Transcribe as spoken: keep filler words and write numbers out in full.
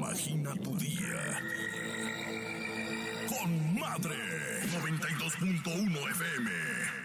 Imagina tu día con Madre noventa y dos punto uno F M.